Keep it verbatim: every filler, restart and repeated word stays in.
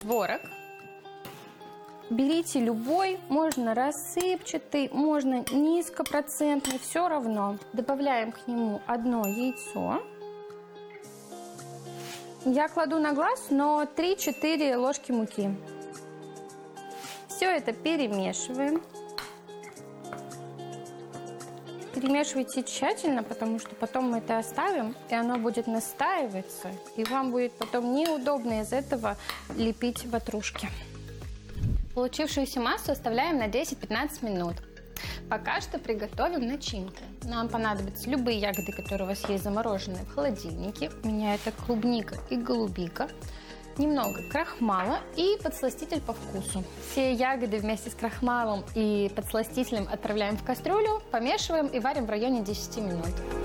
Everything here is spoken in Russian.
Творог. Берите любой, можно рассыпчатый, можно низкопроцентный, все равно. Добавляем к нему одно яйцо. Я кладу на глаз, но три-четыре ложки муки. Все это перемешиваем. Перемешивайте тщательно, потому что потом мы это оставим, и оно будет настаиваться, и вам будет потом неудобно из этого лепить ватрушки. Получившуюся массу оставляем на десять-пятнадцать минут. Пока что приготовим начинку. Нам понадобятся любые ягоды, которые у вас есть замороженные в холодильнике. У меня это клубника и голубика. Немного крахмала и подсластитель по вкусу. Все ягоды вместе с крахмалом и подсластителем отправляем в кастрюлю, помешиваем и варим в районе десяти минут.